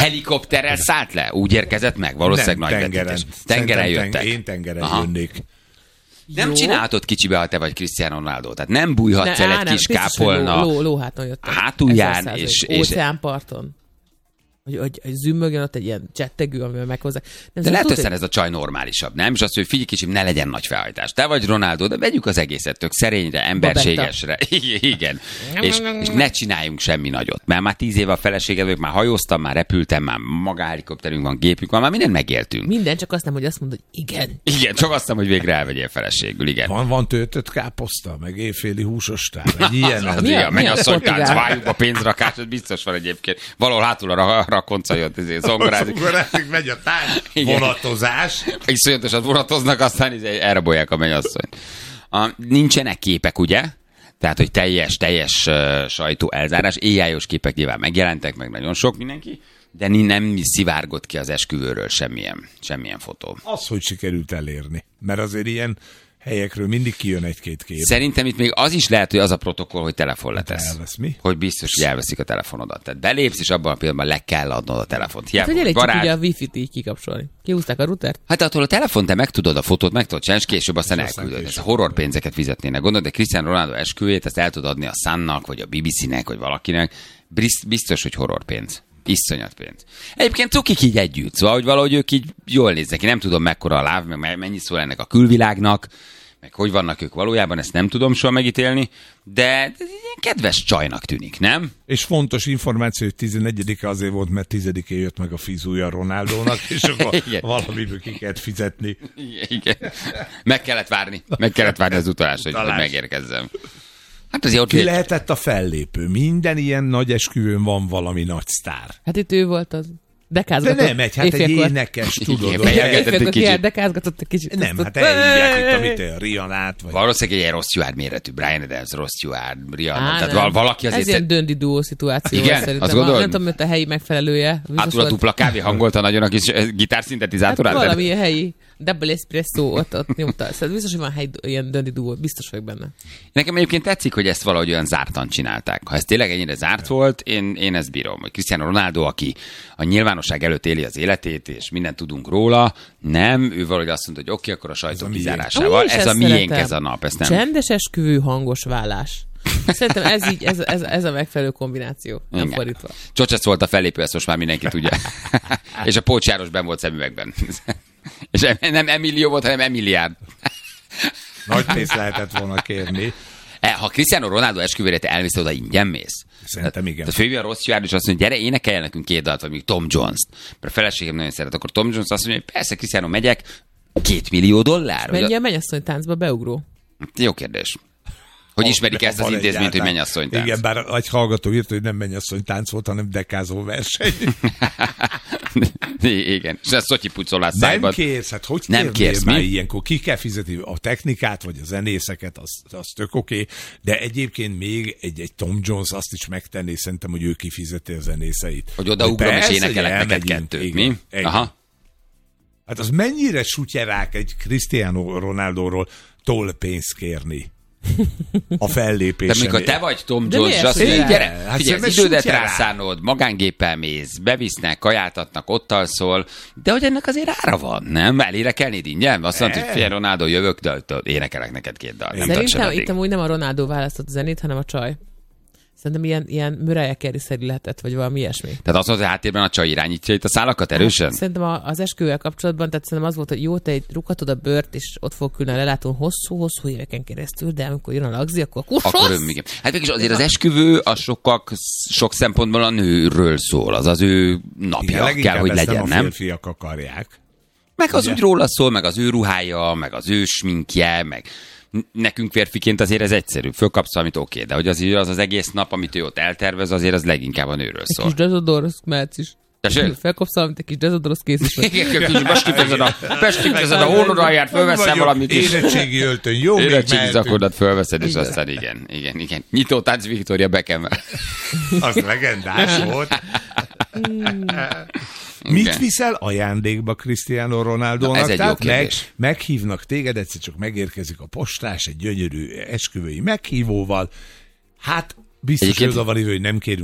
helikopterrel szállt le? Úgy érkezett meg? Valószínűleg nagy vetítés. Tengeren jöttek. Én tengeren jönnék. Nem csinálhatod kicsibe, ha te vagy Cristiano Ronaldo. Tehát nem bújhatsz el egy kis kápolna lóháton jöttek. hátulján. És óceánparton. Hogy zümmögjön ott egy ilyen csettegő, amivel meghozzák. De lehet, hogy ez a csaj normálisabb, nem? És azt, hogy figyelj kicsim, ne legyen nagy felhajtás. Te vagy Ronaldo, de vegyük az egészet tök szerényre, emberségesre. Igen. És ne csináljunk semmi nagyot. Mert már 10 éve a feleséged vagyok, már hajóztam, már repültem, már magáhelikopterünk van, gépünk van, már mindent megéltünk. Minden, csak azt nem, hogy azt mondod, hogy igen. Igen, csak azt nem, hogy végre elvegyél feleségül, igen. Van töltött káposzta, meg éjféli húsostál, egy ilyen. Igen, mennyasszonykánc, várjuk a pénzrakásod, biztos van egyébként. Valahol hátul a rakonca jött, zongorázik, megy a tánc, vonatozás. Iszonyatosan vonatoznak, aztán elrabolják a mennyasszonyt. Nincsenek képek, ugye? Tehát, hogy teljes sajtó elzárás. AI-os képek nyilván megjelentek, meg nagyon sok mindenki, de nem szivárgott ki az esküvőről semmilyen fotó. Az, hogy sikerült elérni. Mert azért ilyen helyekről mindig kijön egy-két kép. Szerintem itt még az is lehet, hogy az a protokoll, hogy telefon letesz. Elvesz mi? Hogy biztos, hogy elveszik a telefonodat. Tehát belépsz, és abban a pillanatban le kell adnod a telefont. Hát, hogy elég csak ugye a wifi-t így kikapcsolni. Kihúzták a routert? Hát attól a telefon, te megtudod a fotót, meg tudod csinálni, és később aztán elküldöd. Ez a horror pénzeket fizetnének. Gondolod, de Cristiano Ronaldo esküvőjét, ezt el tudod adni a Sunnak, vagy a BBC-nek, vagy valakinek. Biztos, hogy horror pénz. Iszonyat pénz. Egyébként cukik így együtt, szóval, hogy valahogy ők így jól néznek ki. Nem tudom, mekkora a láv, meg mennyi szól ennek a külvilágnak, meg hogy vannak ők valójában, ezt nem tudom soha megítélni, de kedves csajnak tűnik, nem? És fontos információ, hogy 11-e azért volt, mert 10-én jött meg a fizúja Ronaldónak, és akkor valamiből ki kellett fizetni. Igen. Meg kellett várni az utalást, hogy megérkezzem. Hát azért ki lehetett a fellépő? Minden ilyen nagy esküvőn van valami nagy sztár. Hát itt ő volt az. Dekázgatott. De nem egy énekes, tudod. Dekázgatott egy kicsit. Nem, hát elhívják itt, amit Rihanát. Vagy... Valószínűleg egy Ross Stewart méretű. Brian Adams, Ross Stewart, Rihanna. Tehát valaki azért... Ez ilyen döndi duó szituáció. Igen? Szerintem. Azt gondolod? Nem tudom, hogy a helyi megfelelője. Hátul a dupla kávé hangolta nagyon a kis gitárszintetizátorát. Hát valami helyi double espresso ott nyomta. Szóval biztos, hogy van helyi ilyen döndi duó. Biztos vagyok benne. Nekem egyébként tetszik, hogy ezt valahogy olyan zártan csinálták. Ha ez tényleg ennyire zárt volt, én ezt bírom. Hogy Cristiano Ronaldo, aki a nyilvánosság előtt éli az életét, és mindent tudunk róla, nem, ő valahogy azt mondta, hogy oké, akkor a sajtó kizárásával. Ez a miénk, ez a nap. Nem... Csendes esküvő, hangos vállás. Szerintem ez így, ez a megfelelő kombináció. Nem igen. fordítva. Csocsac volt a fellépő, ezt most már mindenki tudja. És a Pócs János benn volt szemüvegben. És nem Emilio volt, hanem Emiliárd. Nagy pénzt lehetett volna kérni. Ha Cristiano Ronaldo esküvőre te elmész oda, ingyen mész? Szerintem igen. Tehát főleg a Ross Stewart is azt mondja, gyere, énekeljen nekünk 2 dalt, vagy még Tom Jones-t. Mert a feleségem nagyon szeret, akkor Tom Jones azt mondja, hogy persze, Cristiano, megyek, $2 millió. Mennyi a mennyasszony táncba beugró? Jó kérdés. Hogy ismerik ezt az intézményt, hogy mennyasszony tánc? Igen, bár egy hallgató írta, hogy nem mennyasszony tánc volt, hanem dekázó verseny. Igen, és ez szotyipucolás szájban. Nem kérsz, hát hogy nem kérsz már ilyenkor? Ki kell fizetni a technikát, vagy a zenészeket, az tök oké, de egyébként még egy Tom Jones azt is megtenné, szerintem, hogy ő kifizeti a zenészeit. Hogy odaugrom és énekelek neked 2, mi? Aha. Hát az mennyire sutyerák egy Cristiano Ronaldóról pénzt kérni? A fellépésen. De mikor te vagy Tom Jones, és azt mondja, gyere, figyelj, az idődet rászánod, magángéppel mész, bevisznek, kajáltatnak, ott alszol, de hogy ennek azért ára van, nem? Elénekelnéd ingyen? Azt mondod, hogy figyelj, Ronaldo, jövök, de énekelek neked 2 dal. Szerintem itt amúgy nem a Ronaldo választott a zenét, hanem a csaj. Szerintem ilyen Mariah Carey-szerű lehetett, vagy valami ilyesmi. Tehát az az, hogy háttérben a csaj irányítja itt a szálakat erősen? Hát, szerintem az esküvővel kapcsolatban, tehát szerintem az volt, hogy jó, te rúghatod a bőrt, és ott fog külön a lelátón hosszú éveken keresztül, de amikor jön a lagzi, akkor igen. Hát mégis azért az esküvő a sok szempontból a nőről szól, az az ő napja igen, kell, hogy legyen, nem? A férfiak akarják. Meg az ugye? Úgy róla szól, meg az ő ruhája, meg az ő sminkje, meg nekünk férfiként azért ez egyszerű. Fölkapsz, amit oké, de hogy az egész nap, amit ő ott eltervez, azért az leginkább a nőről szól. Egy kis dezodorhoz mehetsz is. Felkapsz valamit, egy kis dezodorhoz kész is. Bestifezed a hónodalját, fölveszel valamit is. Érettségi öltöny, jó, még érettségi zakodat fölveszed, és aztán igen. Nyitó tánc Victoria Beckham-mel. Az legendás volt. Mit viszel ajándékba Cristiano Ronaldónak? Ez egy jó kérdés. Meghívnak téged, egyszer csak megérkezik a postás egy gyönyörű esküvői meghívóval. Hát biztos, hogy oda van írva, hogy nem kérünk